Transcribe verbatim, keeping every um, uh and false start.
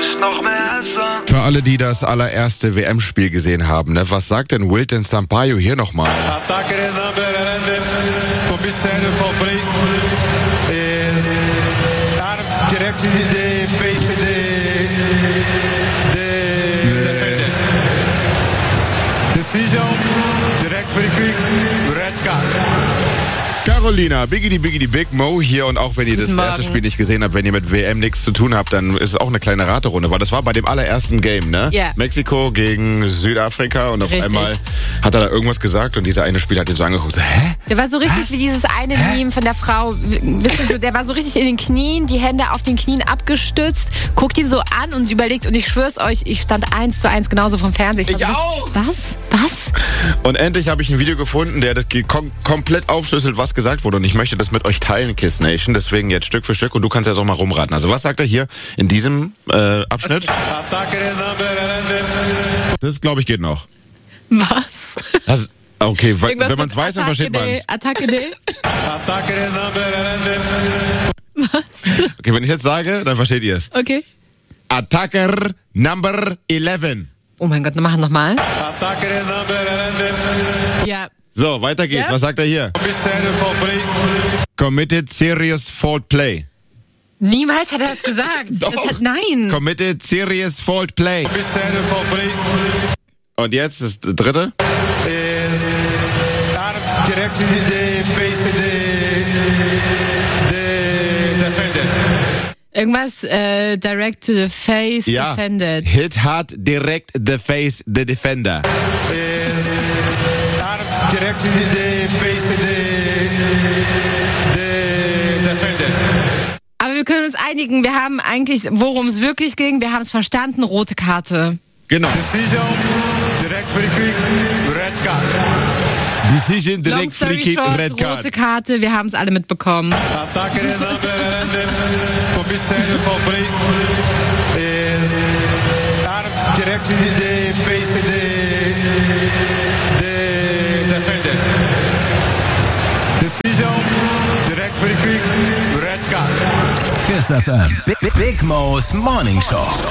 Für alle, die das allererste W M-Spiel gesehen haben, ne, was sagt denn Wilton Sampaio hier nochmal? Decision, direct free kick, red card. Carolina, Biggity Biggity Big Mo hier, und auch wenn ihr das Guten erste Morgen. Spiel nicht gesehen habt, wenn ihr mit W M nichts zu tun habt, dann ist es auch eine kleine Raterunde, weil das war bei dem allerersten Game, ne? Ja. Mexiko gegen Südafrika, und auf Richtig. einmal hat er da irgendwas gesagt und dieser eine Spieler hat ihn so angeguckt, so, hä? Der war so richtig wie dieses eine Meme von der Frau. Wisst ihr, der war so richtig in den Knien, die Hände auf den Knien abgestützt, guckt ihn so an und überlegt, und ich schwör's euch, ich stand eins zu eins genauso vom Fernseher. Ich war so, auch! Was? Was? Und endlich habe ich ein Video gefunden, der das kom- komplett aufschlüsselt, was gesagt wurde, und ich möchte das mit euch teilen, Kiss Nation, deswegen jetzt Stück für Stück, und du kannst jetzt auch mal rumraten. Also was sagt er hier in diesem äh, Abschnitt? Das, glaube ich, geht noch. Was? Also, okay, weil, Irgendwas wenn man es mit weiß, dann versteht man es. Attacke de. Was? Okay, wenn ich jetzt sage, dann versteht ihr es. Okay. Attacker Number elf. Oh mein Gott, machen nochmal. Ja. So, weiter geht's. Ja? Was sagt er hier? Committed serious fault play. Niemals hat er das gesagt. Doch. Das hat, nein. Committed serious fault play. Und jetzt das dritte. Direct in the face of the, the defender. Irgendwas äh, direct to the face Ja. defended. Hit hard direct the face the defender. Direct in the face of the, the defender. Aber wir können uns einigen, wir haben eigentlich, worum es wirklich ging, wir haben es verstanden, rote Karte. Genau. Decision, direct free kick, red card. Decision Long direct free story kick short, red rote card. Karte, wir haben es alle mitbekommen. Attacker number commissaire for free is arms direct in the face of the, the defender. Decision, direct free kick, red card. Kiss F M. Big, Big Mo's Morning Show.